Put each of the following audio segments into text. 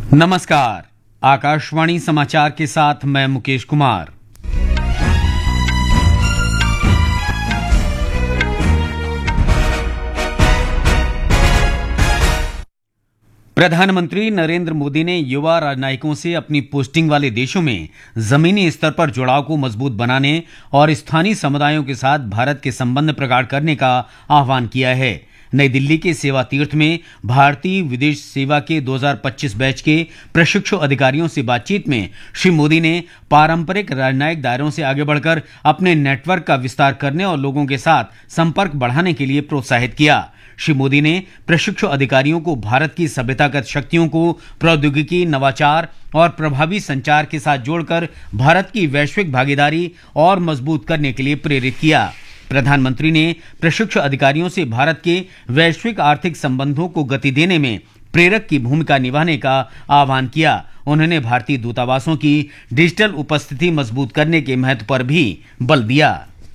नमस्कार। आकाशवाणी समाचार के साथ मैं मुकेश कुमार। प्रधानमंत्री नरेंद्र मोदी ने युवा राजनयिकों से अपनी पोस्टिंग वाले देशों में जमीनी स्तर पर जुड़ाव को मजबूत बनाने और स्थानीय समुदायों के साथ भारत के संबंध प्रगाढ़ करने का आह्वान किया है। नई दिल्ली के सेवा तीर्थ में भारतीय विदेश सेवा के 2025 बैच के प्रशिक्षु अधिकारियों से बातचीत में श्री मोदी ने पारंपरिक राजनयिक दायरों से आगे बढ़कर अपने नेटवर्क का विस्तार करने और लोगों के साथ संपर्क बढ़ाने के लिए प्रोत्साहित किया। श्री मोदी ने प्रशिक्षु अधिकारियों को भारत की सभ्यतागत शक्तियों को प्रौद्योगिकी, नवाचार और प्रभावी संचार के साथ जोड़कर भारत की वैश्विक भागीदारी और मजबूत करने के लिए प्रेरित किया। प्रधानमंत्री ने प्रशिक्षु अधिकारियों से भारत के वैश्विक आर्थिक संबंधों को गति देने में प्रेरक की भूमिका निभाने का आह्वान किया। उन्होंने भारतीय दूतावासों की डिजिटल उपस्थिति मजबूत करने के महत्व पर भी बल दिया।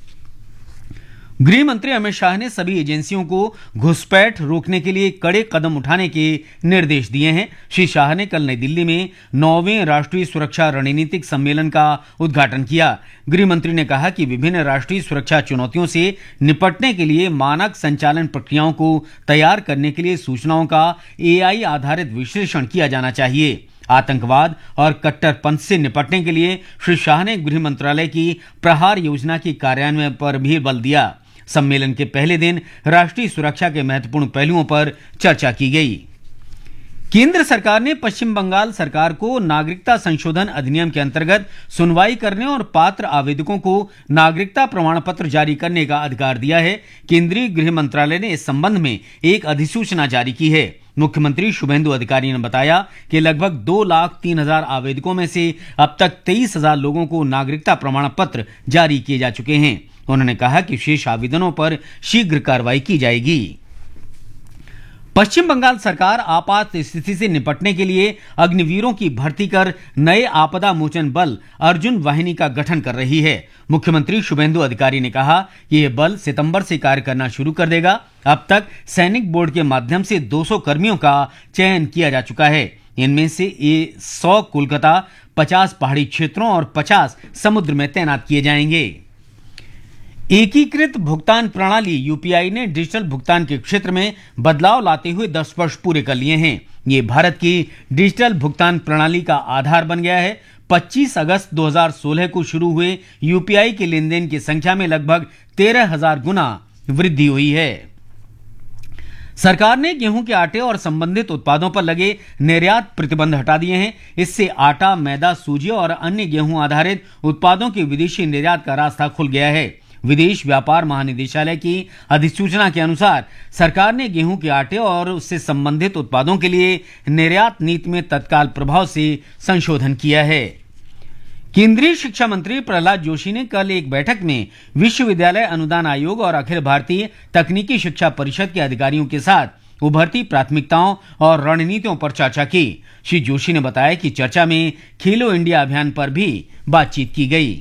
गृह मंत्री अमित शाह ने सभी एजेंसियों को घुसपैठ रोकने के लिए कड़े कदम उठाने के निर्देश दिए हैं। श्री शाह ने कल नई दिल्ली में 9वें राष्ट्रीय सुरक्षा रणनीतिक सम्मेलन का उद्घाटन किया। गृह मंत्री ने कहा कि विभिन्न राष्ट्रीय सुरक्षा चुनौतियों से निपटने के लिए मानक संचालन प्रक्रियाओं को तैयार करने के लिए सूचनाओं का AI आधारित विश्लेषण किया जाना चाहिए। आतंकवाद और कट्टरपंथ से निपटने के लिए श्री शाह ने गृह मंत्रालय की प्रहार योजना के कार्यान्वयन पर भी बल दिया। सम्मेलन के पहले दिन राष्ट्रीय सुरक्षा के महत्वपूर्ण पहलुओं पर चर्चा की गई। केंद्र सरकार ने पश्चिम बंगाल सरकार को नागरिकता संशोधन अधिनियम के अंतर्गत सुनवाई करने और पात्र आवेदकों को नागरिकता प्रमाण पत्र जारी करने का अधिकार दिया है। केंद्रीय गृह मंत्रालय ने इस संबंध में एक अधिसूचना जारी की है। मुख्यमंत्री शुभेंदु अधिकारी ने बताया कि लगभग 2,03,000 आवेदकों में से अब तक 23,000 लोगों को नागरिकता प्रमाण पत्र जारी किए जा चुके हैं। उन्होंने कहा कि शेष आवेदनों पर शीघ्र कार्रवाई की जाएगी। पश्चिम बंगाल सरकार आपात स्थिति से निपटने के लिए अग्निवीरों की भर्ती कर नए आपदा मोचन बल अर्जुन वाहिनी का गठन कर रही है। मुख्यमंत्री शुभेंदु अधिकारी ने कहा कि यह बल सितंबर से कार्य करना शुरू कर देगा। अब तक सैनिक बोर्ड के माध्यम से 200 कर्मियों का चयन किया जा चुका है। इनमें से 100 कोलकाता, 50 पहाड़ी क्षेत्रों और 50 समुद्र में तैनात किए जाएंगे। एकीकृत भुगतान प्रणाली UPI ने डिजिटल भुगतान के क्षेत्र में बदलाव लाते हुए 10 वर्ष पूरे कर लिए हैं। ये भारत की डिजिटल भुगतान प्रणाली का आधार बन गया है। 25 अगस्त 2016 को शुरू हुए UPI के लेन देन की संख्या में लगभग 13,000 गुना वृद्धि हुई है। सरकार ने गेहूं के आटे और संबंधित उत्पादों पर लगे निर्यात प्रतिबंध हटा दिए हैं। इससे आटा, मैदा, सूजी और अन्य गेहूं आधारित उत्पादों के विदेशी निर्यात का रास्ता खुल गया है। विदेश व्यापार महानिदेशालय की अधिसूचना के अनुसार सरकार ने गेहूं के आटे और उससे संबंधित उत्पादों के लिए निर्यात नीति में तत्काल प्रभाव से संशोधन किया है। केंद्रीय शिक्षा मंत्री प्रहलाद जोशी ने कल एक बैठक में विश्वविद्यालय अनुदान आयोग और अखिल भारतीय तकनीकी शिक्षा परिषद के अधिकारियों के साथ उभरती प्राथमिकताओं और रणनीतियों पर चर्चा की। श्री जोशी ने बताया कि चर्चा में खेलो इंडिया अभियान पर भी बातचीत की गई।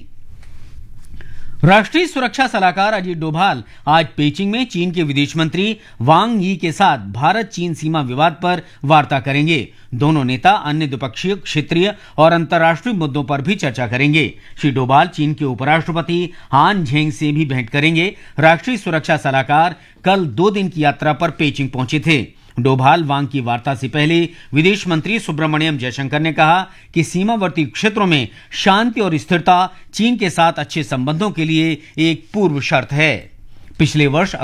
राष्ट्रीय सुरक्षा सलाहकार अजीत डोभाल आज पेचिंग में चीन के विदेश मंत्री वांग यी के साथ भारत चीन सीमा विवाद पर वार्ता करेंगे। दोनों नेता अन्य द्विपक्षीय, क्षेत्रीय और अंतर्राष्ट्रीय मुद्दों पर भी चर्चा करेंगे। श्री डोभाल चीन के उपराष्ट्रपति हान झेंग से भी भेंट करेंगे। राष्ट्रीय सुरक्षा सलाहकार कल 2 दिन की यात्रा पर पेचिंग पहुंचे थे। डोभाल वांग की वार्ता से पहले विदेश मंत्री सुब्रमण्यम जयशंकर ने कहा कि सीमावर्ती क्षेत्रों में शांति और स्थिरता चीन के साथ अच्छे संबंधों के लिए एक पूर्व शर्त है। पिछले वर्ष